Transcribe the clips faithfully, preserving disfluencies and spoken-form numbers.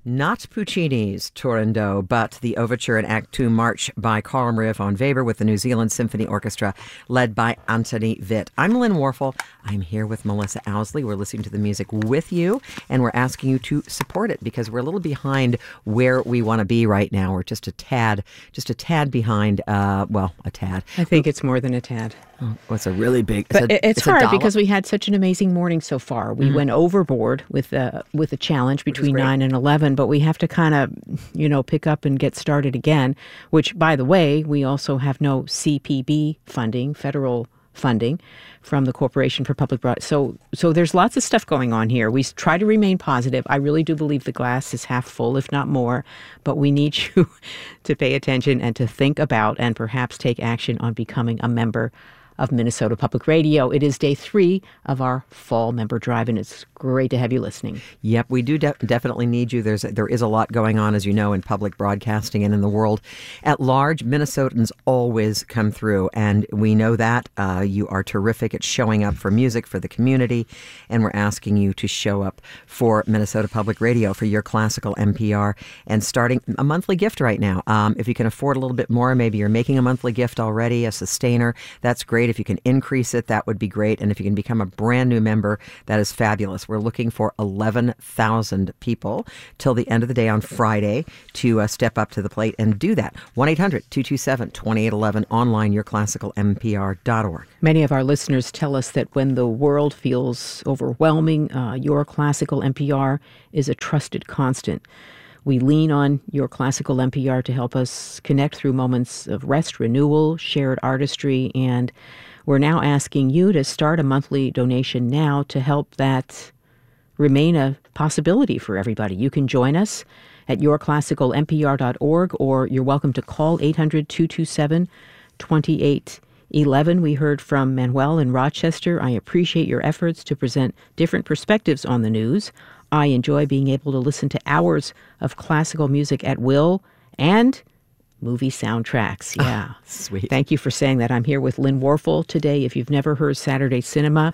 Not Puccini's Turandot, but the overture and Act Two March by Carl Maria von Weber with the New Zealand Symphony Orchestra led by Anthony Witt. I'm Lynn Warfel. I'm here with Melissa Owsley. We're listening to the music with you, and we're asking you to support it because we're a little behind where we want to be right now. We're just a tad, just a tad behind, uh, well, a tad. I think it's more than a tad. Oh, it's a really big... But it's, a, it's, it's hard because we had such an amazing morning so far. We mm-hmm. went overboard with uh, with a challenge between nine and eleven, but we have to kind of, you know, pick up and get started again, which, by the way, we also have no C P B funding, federal funding from the Corporation for Public Broadcasting. So, so there's lots of stuff going on here. We try to remain positive. I really do believe the glass is half full, if not more, but we need you to pay attention and to think about and perhaps take action on becoming a member of Minnesota Public Radio. It is day three of our fall member drive, and it's great to have you listening. Yep, we do de- definitely need you. There's there is a lot going on, as you know, in public broadcasting and in the world at large. Minnesotans always come through, and we know that. Uh, you are terrific at showing up for music, for the community, and we're asking you to show up for Minnesota Public Radio, for your classical N P R, and starting a monthly gift right now. Um, if you can afford a little bit more, maybe you're making a monthly gift already, a sustainer, that's great. If you can increase it, that would be great. And if you can become a brand new member, that is fabulous. We're looking for eleven thousand people till the end of the day on Friday to uh, step up to the plate and do that. one eight hundred two two seven two eight one one, online, your classical N P R dot org. Many of our listeners tell us that when the world feels overwhelming, uh, Your Classical N P R is a trusted constant. We lean on Your Classical N P R to help us connect through moments of rest, renewal, shared artistry, and we're now asking you to start a monthly donation now to help that remain a possibility for everybody. You can join us at your classical N P R dot org, or you're welcome to call eight hundred two two seven two eight one one. We heard from Manuel in Rochester. I appreciate your efforts to present different perspectives on the news. I enjoy being able to listen to hours of classical music at will and movie soundtracks. Yeah. Oh, sweet. Thank you for saying that. I'm here with Lynn Warfel today. If you've never heard Saturday Cinema,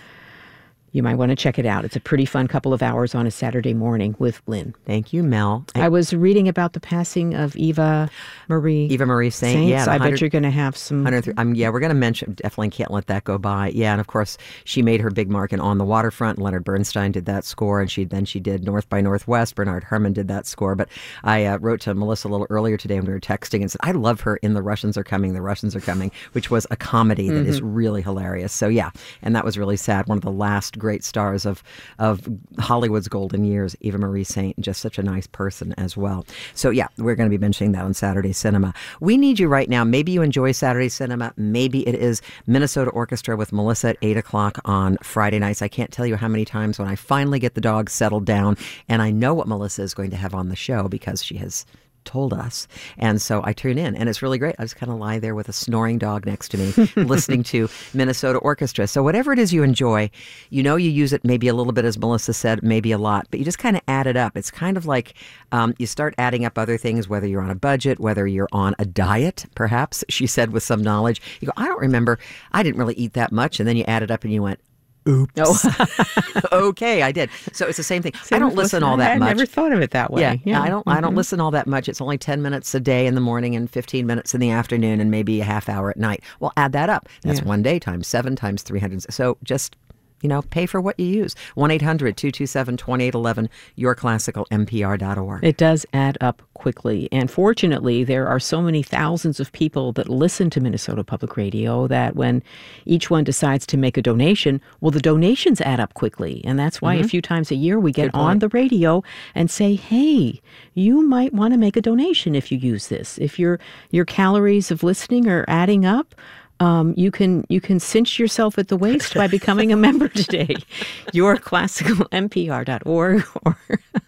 you might want to check it out. It's a pretty fun couple of hours on a Saturday morning with Lynn. Thank you, Mel. I, I was reading about the passing of Eva Marie Eva Marie Saint. Saints. Yeah, I bet you're going to have some. Um, yeah, we're going to mention. Definitely can't let that go by. Yeah, and of course she made her big mark in On the Waterfront. Leonard Bernstein did that score, and she then she did North by Northwest. Bernard Herrmann did that score. But I uh, wrote to Melissa a little earlier today when we were texting and said I love her in The Russians Are Coming. The Russians Are Coming, which was a comedy that mm-hmm. is really hilarious. So yeah, and that was really sad. One of the last great stars of. of Hollywood's golden years, Eva Marie Saint, just such a nice person as well. So yeah, we're going to be mentioning that on Saturday Cinema. We need you right now. Maybe you enjoy Saturday Cinema. Maybe it is Minnesota Orchestra with Melissa at eight o'clock on Friday nights. I can't tell you how many times when I finally get the dogs settled down and I know what Melissa is going to have on the show because she has told us. And so I tune in, and it's really great. I just kind of lie there with a snoring dog next to me, listening to Minnesota Orchestra. So whatever it is you enjoy, you know you use it maybe a little bit, as Melissa said, maybe a lot, but you just kind of add it up. It's kind of like um, you start adding up other things, whether you're on a budget, whether you're on a diet, perhaps, she said with some knowledge. You go, I don't remember, I didn't really eat that much, and then you add it up and you went, oops. Oh. Okay, I did. So it's the same thing. Same I don't listen all that I much. I never thought of it that way. Yeah, yeah. I don't. Mm-hmm. I don't listen all that much. It's only ten minutes a day in the morning and fifteen minutes in the afternoon, and maybe a half hour at night. Well, add that up. That's yeah. one day times seven times three hundred. So just. You know, pay for what you use. one eight hundred two two seven two eight one one, your classical N P R dot org. It does add up quickly. And fortunately, there are so many thousands of people that listen to Minnesota Public Radio that when each one decides to make a donation, well, the donations add up quickly. And that's why mm-hmm. a few times a year we get on the radio and say, hey, you might want to make a donation if you use this. If your your calories of listening are adding up, Um, you can you can cinch yourself at the waist by becoming a member today. your classical N P R dot org. Or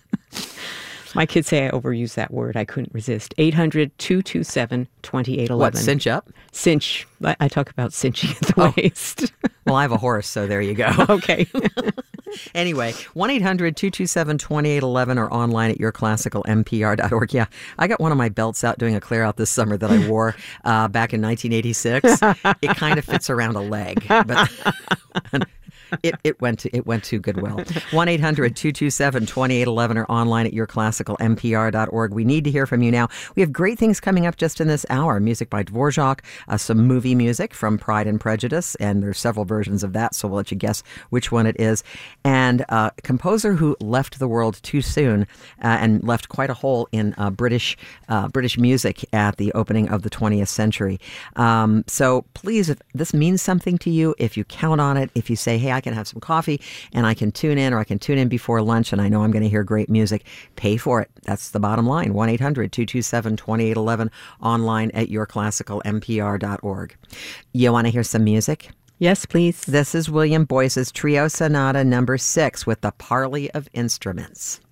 my kids say I overuse that word. I couldn't resist. eight hundred two two seven two eight one one. What, cinch up? Cinch. I, I talk about cinching at the oh. waist. Well, I have a horse, so there you go. Okay. Anyway, one eight hundred two two seven two eight one one or online at your classical N P R dot org. Yeah, I got one of my belts out doing a clear out this summer that I wore uh, back in nineteen eighty-six. It kind of fits around a leg. But it, it went to it went to Goodwill. one eight hundred two two seven two eight one one or online at your classical n p r dot org. We need to hear from you now. We have great things coming up just in this hour. Music by Dvorak, uh, some movie music from Pride and Prejudice, and there's several versions of that, so we'll let you guess which one it is. And uh, a composer who left the world too soon uh, and left quite a hole in uh, British uh, British music at the opening of the twentieth century. Um, so please, if this means something to you, if you count on it, if you say, hey, I can have some coffee and I can tune in, or I can tune in before lunch and I know I'm going to hear great music, pay for it. That's the bottom line. one eight hundred two two seven two eight one one, online at your classical n p r dot org. You want to hear some music? Yes, please. This is William Boyce's Trio Sonata number six with the Parley of Instruments.